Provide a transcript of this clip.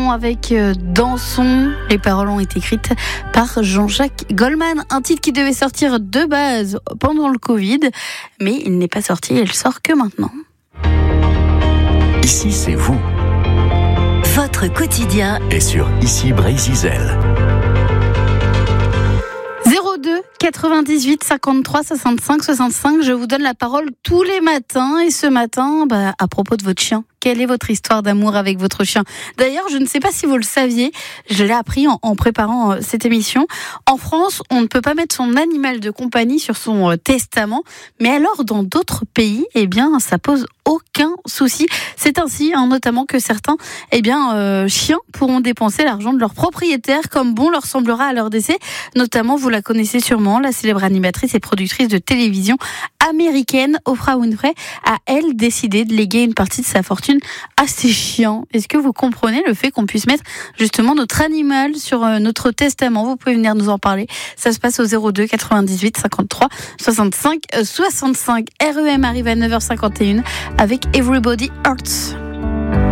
chanson avec Dansons. Les paroles ont été écrites par Jean-Jacques Goldman. Un titre qui devait sortir de base pendant le Covid, mais il n'est pas sorti, il sort que maintenant. Ici, c'est vous. Votre quotidien Et sur Ici Brésil. 02 98 53 65 65. Je vous donne la parole tous les matins. Et ce matin, à propos de votre chien. Quelle est votre histoire d'amour avec votre chien ? D'ailleurs, je ne sais pas si vous le saviez, je l'ai appris en préparant cette émission. En France, on ne peut pas mettre son animal de compagnie sur son testament. Mais alors, dans d'autres pays, ça pose aucun souci. C'est ainsi, notamment, que certains, chiens pourront dépenser l'argent de leur propriétaire comme bon leur semblera à leur décès. Notamment, vous la connaissez sûrement, la célèbre animatrice et productrice de télévision américaine, Oprah Winfrey, a, elle, décidé de léguer une partie de sa fortune à ses chiens. Est-ce que vous comprenez le fait qu'on puisse mettre justement notre animal sur notre testament ? Vous pouvez venir nous en parler. Ça se passe au 02 98 53 65 65. REM arrive à 9h51 avec Everybody Hurts.